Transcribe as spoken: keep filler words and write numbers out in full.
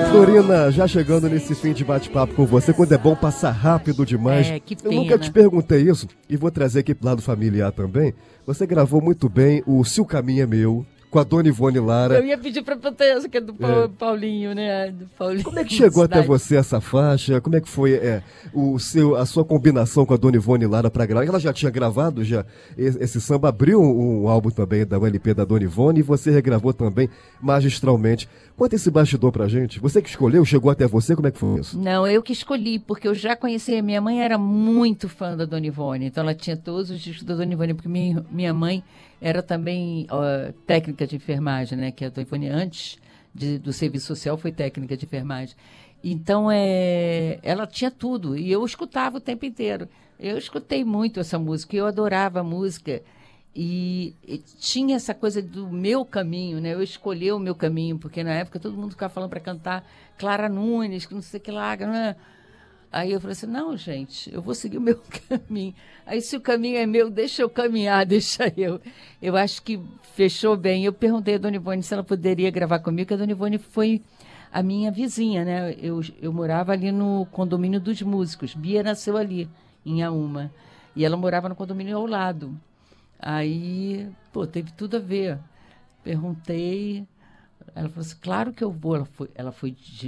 Dorina, já chegando nesse fim de bate-papo com você, quando é bom passar rápido demais. É, que Eu pena. nunca te perguntei isso, e vou trazer aqui pro lado familiar também. Você gravou muito bem o Se o Caminho é Meu, com a Dona Ivone Lara. Eu ia pedir pra botar essa, que é do É. Paulinho, né? Do Paulinho. Como é que chegou até Cidade. você essa faixa? Como é que foi é, o seu, a sua combinação com a Dona Ivone Lara para gravar? Ela já tinha gravado já esse, esse samba, abriu um, um álbum também da U L P da Dona Ivone e você regravou também magistralmente. Conta esse bastidor pra gente. Você que escolheu, chegou até você, como é que foi isso? Não, eu que escolhi, porque eu já conhecia. Minha mãe era muito fã da Dona Ivone, então ela tinha todos os discos da Dona Ivone, porque minha, minha mãe era também ó, técnica de enfermagem, né? Que a Dona Ivone, antes de, do serviço social, foi técnica de enfermagem. Então, é, ela tinha tudo, e eu escutava o tempo inteiro. Eu escutei muito essa música, eu adorava a música. E, e tinha essa coisa do meu caminho, né? Eu escolhi o meu caminho, porque na época todo mundo ficava falando para cantar Clara Nunes, que não sei o que lá. Né? Aí eu falei assim, não, gente, eu vou seguir o meu caminho. Aí se o caminho é meu, deixa eu caminhar, deixa eu. Eu acho que fechou bem. Eu perguntei a Dona Ivone se ela poderia gravar comigo, porque a Dona Ivone foi a minha vizinha, né? Eu, eu morava ali no condomínio dos músicos. Bia nasceu ali, em Auma. E ela morava no condomínio ao lado. Aí, pô, teve tudo a ver. Perguntei, ela falou assim, claro que eu vou. Ela foi, ela foi de